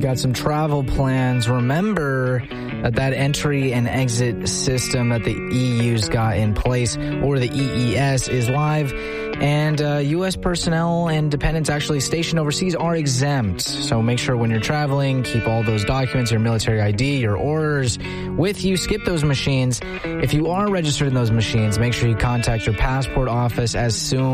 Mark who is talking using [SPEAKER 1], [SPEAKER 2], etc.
[SPEAKER 1] got some travel plans, remember that entry and exit system that the EU's got in place, or the EES, is live. And U.S. personnel and dependents actually stationed overseas are exempt. So make sure when you're traveling, keep all those documents, your military ID, your orders with you. Skip those machines. If you are registered in those machines, make sure you contact your passport office as soon